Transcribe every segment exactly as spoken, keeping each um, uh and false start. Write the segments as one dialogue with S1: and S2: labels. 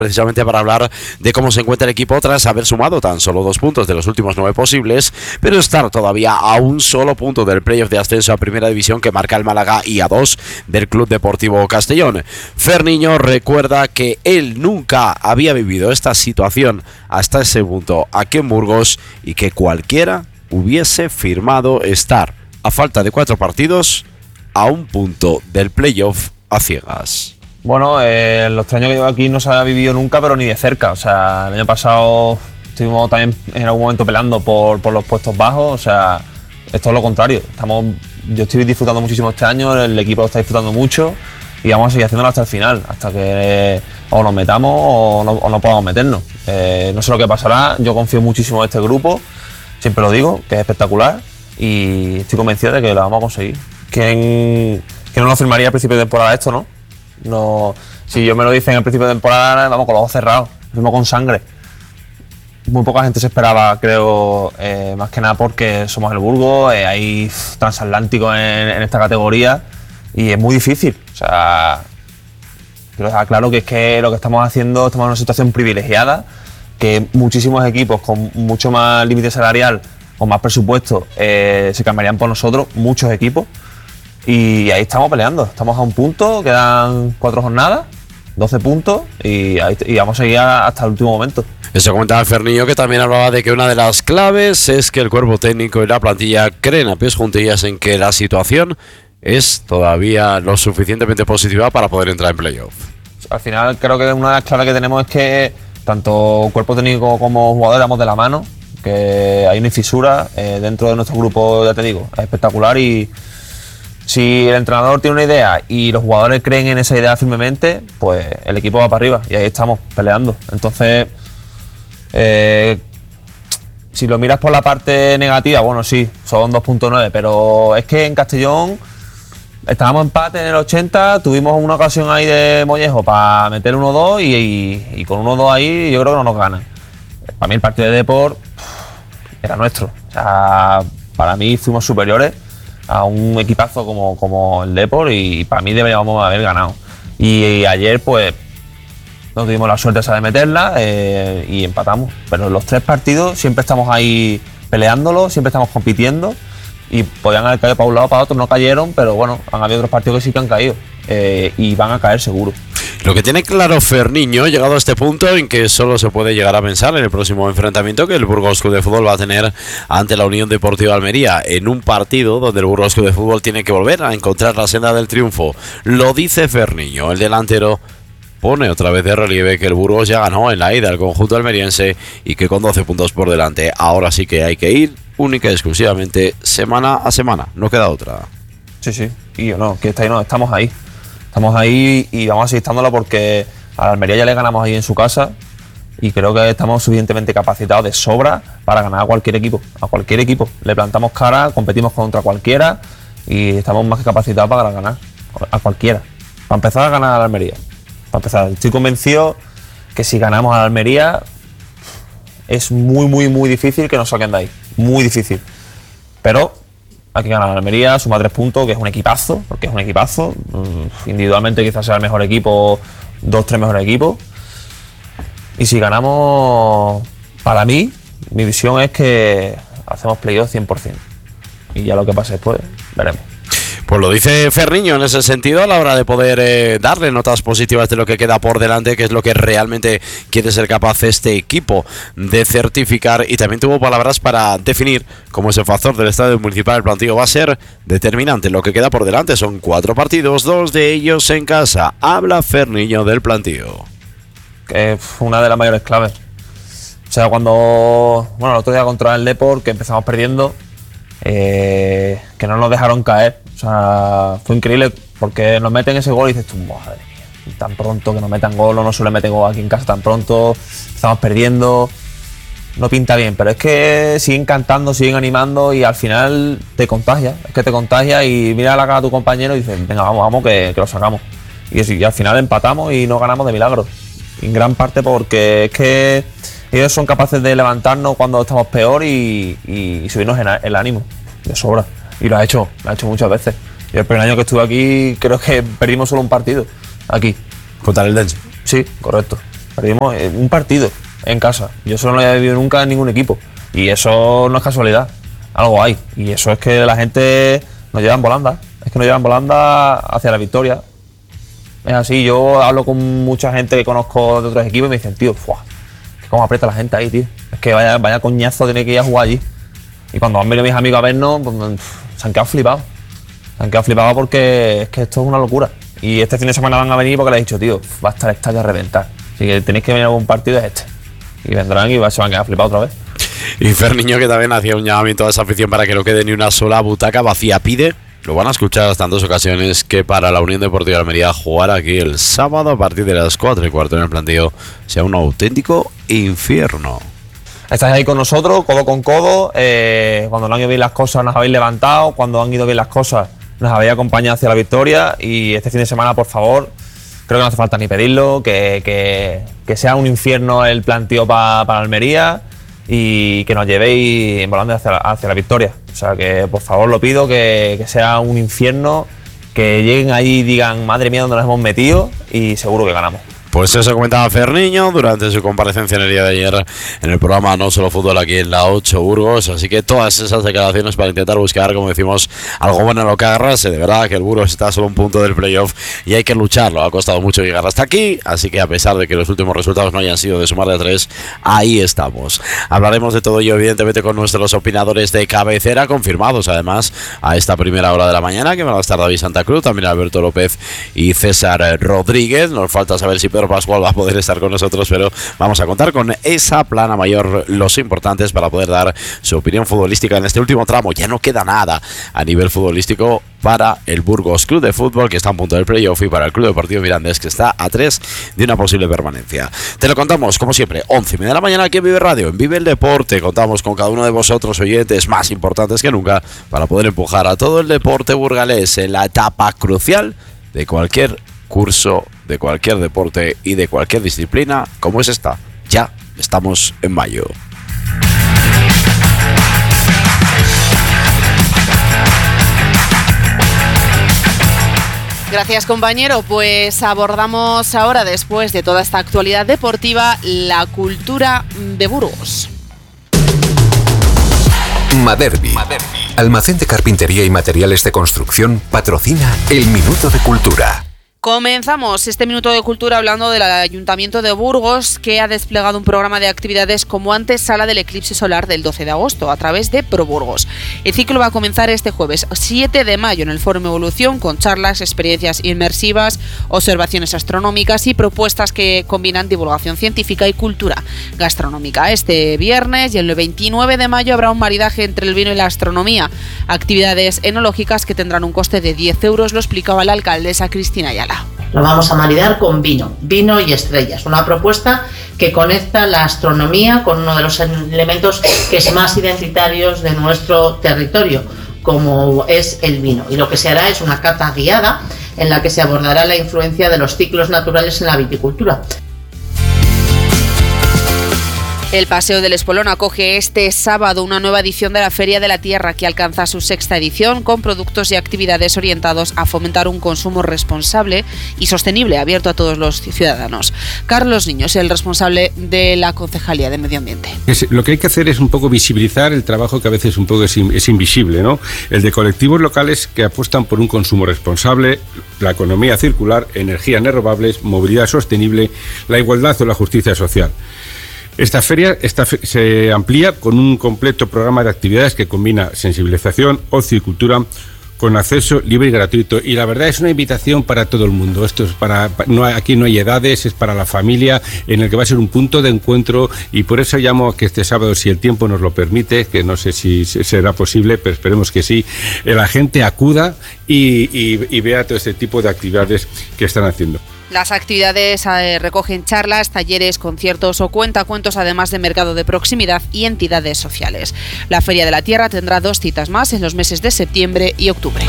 S1: precisamente para hablar de cómo se encuentra el equipo tras haber sumado tan solo dos puntos de los últimos nueve posibles, pero estar todavía a un solo punto del playoff de ascenso a Primera División que marca el Málaga y a dos del Club Deportivo Castellón. Ferniño recuerda que él nunca había vivido esta situación hasta ese punto aquí en Burgos y que cualquiera hubiese firmado estar, a falta de cuatro partidos, a un punto del playoff a ciegas.
S2: Bueno, eh, los tres años que llevo aquí no se había vivido nunca, pero ni de cerca. O sea, el año pasado estuvimos también en algún momento peleando por, por los puestos bajos. O sea, es todo lo contrario. Estamos, yo estoy disfrutando muchísimo este año, el equipo lo está disfrutando mucho y vamos a seguir haciéndolo hasta el final, hasta que eh, o nos metamos o no, o no podamos meternos. Eh, no sé lo que pasará, yo confío muchísimo en este grupo, siempre lo digo, que es espectacular y estoy convencido de que lo vamos a conseguir. ¿Quién, quién no lo firmaría a principio de temporada esto, no? No, si yo me lo dicen al principio de temporada, vamos con los ojos cerrados, firmo con sangre. Muy poca gente se esperaba, creo, eh, más que nada porque somos el Burgos, eh, hay transatlánticos en, en esta categoría y es muy difícil. O sea, quiero dejar claro que es que lo que estamos haciendo, estamos en una situación privilegiada, que muchísimos equipos con mucho más límite salarial, con más presupuesto, eh, se cambiarían por nosotros, muchos equipos. Y ahí estamos peleando, estamos a un punto, quedan cuatro jornadas, doce puntos y, ahí, y vamos a seguir hasta el último momento.
S1: Eso comentaba Ferniño, que también hablaba de que una de las claves es que el cuerpo técnico y la plantilla creen a pies juntillas en que la situación es todavía lo suficientemente positiva para poder entrar en playoff.
S2: Al final creo que una de las claves que tenemos es que tanto cuerpo técnico como jugadores vamos de la mano, que hay una fisura eh, dentro de nuestro grupo, ya te digo, es espectacular y si el entrenador tiene una idea y los jugadores creen en esa idea firmemente, pues el equipo va para arriba y ahí estamos peleando. Entonces, eh, si lo miras por la parte negativa, bueno, sí, son dos punto nueve, pero es que en Castellón estábamos empate en el ochenta, tuvimos una ocasión ahí de Mollejo para meter uno dos y, y, y con uno dos ahí yo creo que no nos ganan. Para mí el partido de Depor era nuestro. O sea, para mí fuimos superiores a un equipazo como, como el Depor y para mí deberíamos haber ganado. Y, y ayer pues no tuvimos la suerte esa de meterla eh, y empatamos. Pero en los tres partidos siempre estamos ahí peleándolo, siempre estamos compitiendo y podían haber caído para un lado o para otro, no cayeron, pero bueno, han habido otros partidos que sí que han caído eh, y van a caer seguro.
S1: Lo que tiene claro Ferniño, llegado a este punto en que solo se puede llegar a pensar en el próximo enfrentamiento que el Burgos Club de Fútbol va a tener ante la Unión Deportiva Almería, en un partido donde el Burgos Club de Fútbol tiene que volver a encontrar la senda del triunfo. Lo dice Ferniño, el delantero pone otra vez de relieve que el Burgos ya ganó en la ida al conjunto almeriense y que con doce puntos por delante ahora sí que hay que ir única y exclusivamente semana a semana, no queda otra.
S2: Sí, sí, y yo no, que está ahí, no, estamos ahí. Estamos ahí y vamos a seguir estándolo porque a la Almería ya le ganamos ahí en su casa y creo que estamos suficientemente capacitados de sobra para ganar a cualquier equipo. A cualquier equipo. Le plantamos cara, competimos contra cualquiera y estamos más que capacitados para ganar a cualquiera. Para empezar a ganar a la Almería. Para empezar, estoy convencido que si ganamos a la Almería es muy, muy, muy difícil que nos saquen de ahí. Muy difícil. Pero hay que ganar a la Almería, suma tres puntos, que es un equipazo, porque es un equipazo. Individualmente quizás sea el mejor equipo, dos, tres mejores equipos. Y si ganamos, para mí, mi visión es que hacemos playoff cien por ciento. Y ya lo que pase después, veremos.
S1: Pues lo dice Ferniño en ese sentido a la hora de poder eh, darle notas positivas de lo que queda por delante, que es lo que realmente quiere ser capaz este equipo de certificar, y también tuvo palabras para definir cómo ese factor del estadio municipal del Plantío va a ser determinante. Lo que queda por delante son cuatro partidos, dos de ellos en casa. Habla Ferniño del Plantío.
S2: Que es una de las mayores claves. O sea, cuando, bueno, el otro día contra el Depor, que empezamos perdiendo, eh, que no nos dejaron caer. O sea, fue increíble porque nos meten ese gol y dices tú, madre mía, tan pronto que nos metan gol, no nos suele meter gol aquí en casa tan pronto, estamos perdiendo, no pinta bien, pero es que siguen cantando, siguen animando y al final te contagia, es que te contagia y mira la cara a tu compañero y dices, venga, vamos, vamos, que, que lo sacamos. Y, y al final empatamos y no ganamos de milagro, en gran parte porque es que ellos son capaces de levantarnos cuando estamos peor y, y, y subirnos el, el ánimo, de sobra. Y lo ha hecho, lo ha hecho muchas veces. Y el primer año que estuve aquí, creo que perdimos solo un partido. Aquí.
S1: ¿Contra el Dense?
S2: Sí, correcto. Perdimos un partido en casa. Yo eso no lo había vivido nunca en ningún equipo. Y eso no es casualidad. Algo hay. Y eso es que la gente nos lleva en volanda. Es que nos lleva en volanda hacia la victoria. Es así. Yo hablo con mucha gente que conozco de otros equipos y me dicen, tío, ¡fua! ¿Cómo aprieta la gente ahí, tío? Es que vaya, vaya coñazo tiene que ir a jugar allí. Y cuando han venido mis amigos a vernos, pues, se han quedado flipados. Se han quedado flipados porque es que esto es una locura. Y este fin de semana van a venir porque les he dicho, tío, va a estar el estadio a reventar. Así que tenéis que venir a algún partido es este. Y vendrán y se van a quedar flipados otra vez.
S1: Y Ferniño, que también hacía un llamamiento a esa afición para que no quede ni una sola butaca vacía, pide, lo van a escuchar hasta en dos ocasiones, que para la Unión Deportiva de Almería jugar aquí el sábado a partir de las cuatro y cuarto en el plantío sea un auténtico infierno.
S2: Estáis ahí con nosotros, codo con codo, eh, cuando no han ido bien las cosas nos habéis levantado, cuando han ido bien las cosas nos habéis acompañado hacia la victoria y este fin de semana, por favor, creo que no hace falta ni pedirlo, que, que, que sea un infierno el plantío pa, para Almería y que nos llevéis en volante hacia, hacia la victoria. O sea que por favor lo pido, que, que sea un infierno, que lleguen ahí y digan, madre mía, dónde nos hemos metido, y seguro que ganamos.
S1: Pues eso comentaba Ferniño durante su comparecencia en el día de ayer en el programa No Solo Fútbol aquí en la ocho Burgos. Así que todas esas declaraciones para intentar buscar, como decimos, algo bueno en lo que agarrarse. De verdad que el Burgos está solo un punto del playoff y hay que lucharlo. Ha costado mucho llegar hasta aquí, así que a pesar de que los últimos resultados no hayan sido de sumar de tres, ahí estamos. Hablaremos de todo ello evidentemente con nuestros opinadores de cabecera, confirmados además a esta primera hora de la mañana, que van a estar David Santa Cruz, también Alberto López y César Rodríguez. Nos falta saber si Pedro Pascual va a poder estar con nosotros, pero vamos a contar con esa plana mayor, los importantes, para poder dar su opinión futbolística en este último tramo. Ya no queda nada a nivel futbolístico para el Burgos Club de Fútbol, que está a punto del playoff, y para el Club Deportivo Mirandés, que está a tres de una posible permanencia. Te lo contamos, como siempre, once y media de la mañana aquí en Vive Radio, en Vive el Deporte. Contamos con cada uno de vosotros, oyentes, más importantes que nunca, para poder empujar a todo el deporte burgalés en la etapa crucial de cualquier curso, de cualquier deporte y de cualquier disciplina, como es esta. Ya estamos en mayo.
S3: Gracias, compañero. Pues abordamos ahora, después de toda esta actualidad deportiva, la cultura de Burgos.
S4: Maderbi, almacén de carpintería y materiales de construcción, patrocina el Minuto de Cultura.
S3: Comenzamos este Minuto de Cultura hablando del Ayuntamiento de Burgos, que ha desplegado un programa de actividades como antesala del eclipse solar del doce de agosto a través de ProBurgos. El ciclo va a comenzar este jueves siete de mayo en el Fórum Evolución, con charlas, experiencias inmersivas, observaciones astronómicas y propuestas que combinan divulgación científica y cultura gastronómica. Este viernes y el veintinueve de mayo habrá un maridaje entre el vino y la astronomía, actividades enológicas que tendrán un coste de diez euros, lo explicaba la alcaldesa Cristina Ayala.
S5: Lo vamos a maridar con vino, vino y estrellas, una propuesta que conecta la astronomía con uno de los elementos que es más identitarios de nuestro territorio, como es el vino. Y lo que se hará es una cata guiada en la que se abordará la influencia de los ciclos naturales en la viticultura.
S3: El Paseo del Espolón acoge este sábado una nueva edición de la Feria de la Tierra, que alcanza su sexta edición, con productos y actividades orientados a fomentar un consumo responsable y sostenible, abierto a todos los ciudadanos. Carlos Niños, el responsable de la Concejalía de Medio Ambiente.
S6: Es, lo que hay que hacer es un poco visibilizar el trabajo que a veces un poco es, in, es invisible, ¿no? El de colectivos locales que apuestan por un consumo responsable, la economía circular, energías renovables, movilidad sostenible, la igualdad o la justicia social. Esta feria esta fe, se amplía con un completo programa de actividades que combina sensibilización, ocio y cultura con acceso libre y gratuito. Y la verdad es una invitación para todo el mundo. Esto es para, no, aquí no hay edades, es para la familia, en el que va a ser un punto de encuentro, y por eso llamo a que este sábado, si el tiempo nos lo permite, que no sé si será posible, pero esperemos que sí, la gente acuda y, y, y vea todo este tipo de actividades que están haciendo.
S3: Las actividades eh, recogen charlas, talleres, conciertos o cuentacuentos, además de mercado de proximidad y entidades sociales. La Feria de la Tierra tendrá dos citas más en los meses de septiembre y octubre.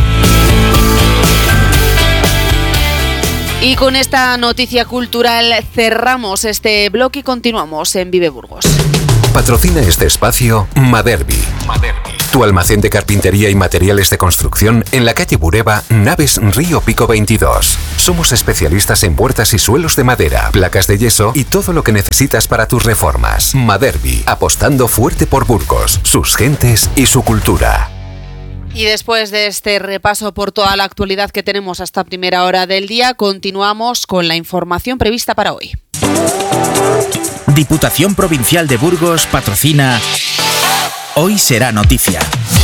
S3: Y con esta noticia cultural cerramos este bloque y continuamos en Vive Burgos.
S4: Patrocina este espacio Maderbi. Maderbi. Tu almacén de carpintería y materiales de construcción en la calle Bureba, Naves Río Pico veintidós. Somos especialistas en puertas y suelos de madera, placas de yeso y todo lo que necesitas para tus reformas. Maderbi, apostando fuerte por Burgos, sus gentes y su cultura.
S3: Y después de este repaso por toda la actualidad que tenemos hasta primera hora del día, continuamos con la información prevista para hoy.
S7: Diputación Provincial de Burgos patrocina Hoy Será Noticia.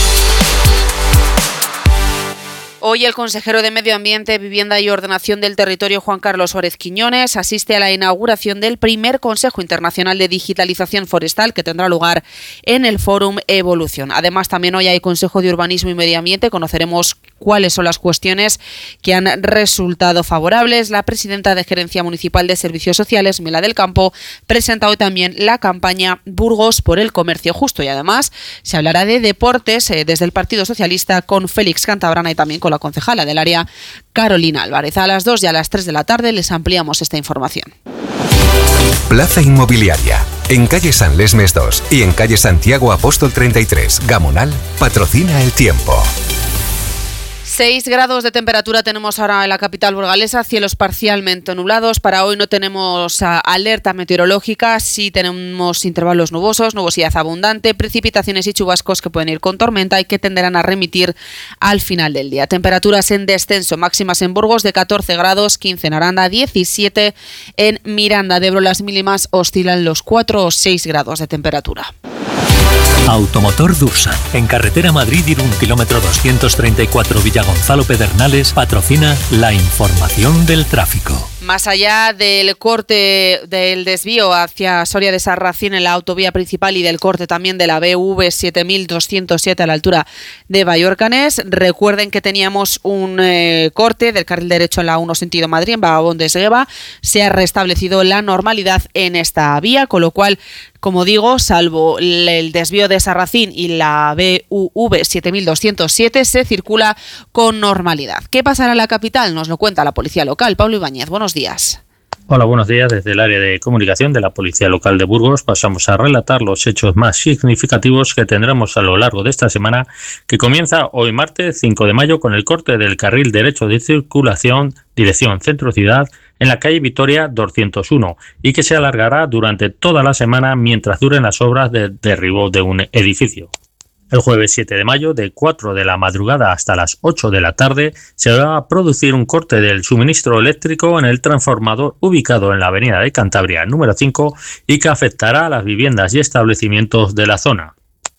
S3: Hoy el consejero de Medio Ambiente, Vivienda y Ordenación del Territorio, Juan Carlos Suárez Quiñones, asiste a la inauguración del primer Consejo Internacional de Digitalización Forestal que tendrá lugar en el Fórum Evolución. Además, también hoy hay Consejo de Urbanismo y Medio Ambiente. Conoceremos cuáles son las cuestiones que han resultado favorables. La presidenta de Gerencia Municipal de Servicios Sociales, Mela del Campo, presenta hoy también la campaña Burgos por el Comercio Justo y además se hablará de deportes eh, desde el Partido Socialista con Félix Cantabrana y también con la concejala del área, Carolina Álvarez. A las dos y a las tres de la tarde les ampliamos esta información.
S4: Plaza Inmobiliaria. En calle San Lesmes dos y en calle Santiago Apóstol treinta y tres, Gamonal, patrocina el tiempo.
S3: seis grados de temperatura tenemos ahora en la capital burgalesa, cielos parcialmente nublados. Para hoy no tenemos uh, alerta meteorológica, sí tenemos intervalos nubosos, nubosidad abundante, precipitaciones y chubascos que pueden ir con tormenta y que tenderán a remitir al final del día. Temperaturas en descenso, máximas en Burgos de catorce grados, quince en Aranda, diecisiete en Miranda de Ebro. Las mínimas oscilan los cuatro o seis grados de temperatura.
S8: Automotor Dursan, en carretera Madrid-Irún, kilómetro doscientos treinta y cuatro, Villa Gonzalo Pedernales, patrocina la información del tráfico.
S3: Más allá del corte del desvío hacia Soria de Sarracín en la autovía principal y del corte también de la B V siete mil doscientos siete a la altura de Vallorcanes, recuerden que teníamos un eh, corte del carril derecho en la uno sentido Madrid, en Vagabond de Segueva. Se ha restablecido la normalidad en esta vía, con lo cual, como digo, salvo el desvío de Sarracín y la B V siete mil doscientos siete, se circula con normalidad. ¿Qué pasará en la capital? Nos lo cuenta la policía local. Pablo Ibáñez, buenos días.
S9: Hola, buenos días. Desde el área de comunicación de la Policía Local de Burgos pasamos a relatar los hechos más significativos que tendremos a lo largo de esta semana, que comienza hoy martes cinco de mayo con el corte del carril derecho de circulación dirección centro-ciudad en la calle Vitoria doscientos uno y que se alargará durante toda la semana mientras duren las obras de derribo de un edificio. El jueves siete de mayo, de cuatro de la madrugada hasta las ocho de la tarde, se va a producir un corte del suministro eléctrico en el transformador ubicado en la avenida de Cantabria número cinco y que afectará a las viviendas y establecimientos de la zona.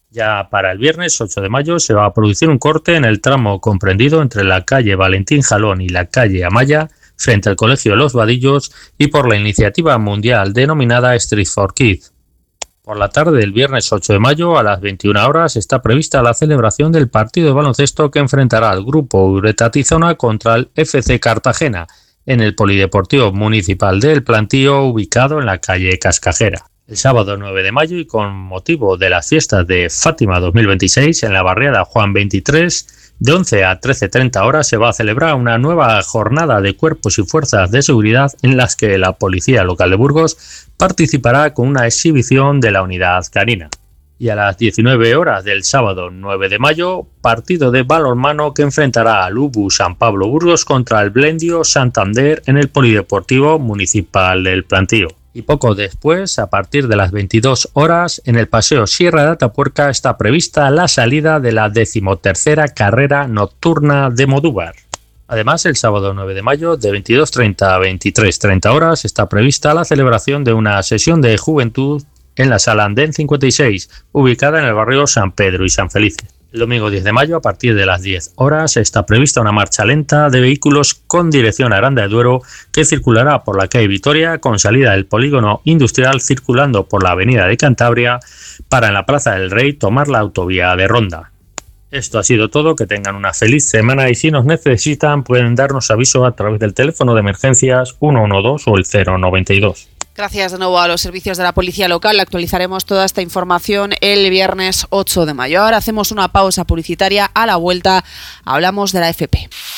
S9: Ya para el viernes ocho de mayo se va a producir un corte en el tramo comprendido entre la calle Valentín Jalón y la calle Amaya, frente al Colegio Los Vadillos y por la iniciativa mundial denominada Street for Kids. Por la tarde del viernes ocho de mayo a las veintiuna horas está prevista la celebración del partido de baloncesto que enfrentará al grupo Ureta Tizona contra el F C Cartagena en el Polideportivo Municipal del Plantío, ubicado en la calle Cascajera. El sábado nueve de mayo y con motivo de las fiestas de Fátima dos mil veintiséis en la barriada Juan veintitrés, de once a trece treinta horas se va a celebrar una nueva jornada de cuerpos y fuerzas de seguridad en las que la Policía Local de Burgos participará con una exhibición de la unidad canina. Y a las diecinueve horas del sábado nueve de mayo, partido de balonmano que enfrentará al U B U San Pablo Burgos contra el Blendio Santander en el Polideportivo Municipal del Plantío. Y poco después, a partir de las veintidós horas, en el Paseo Sierra de Atapuerca está prevista la salida de la decimotercera carrera nocturna de Modúvar. Además, el sábado nueve de mayo, de veintidós treinta a veintitrés treinta horas, está prevista la celebración de una sesión de juventud en la Sala Andén cincuenta y seis, ubicada en el barrio San Pedro y San Felice. El domingo diez de mayo, a partir de las diez horas, está prevista una marcha lenta de vehículos con dirección a Aranda de Duero que circulará por la calle Vitoria con salida del polígono industrial circulando por la avenida de Cantabria para en la Plaza del Rey tomar la autovía de Ronda. Esto ha sido todo, que tengan una feliz semana y si nos necesitan pueden darnos aviso a través del teléfono de emergencias uno uno dos o el cero noventa y dos.
S3: Gracias de nuevo a los servicios de la Policía Local. Actualizaremos toda esta información el viernes ocho de mayo. Ahora hacemos una pausa publicitaria. A la vuelta hablamos de la F P.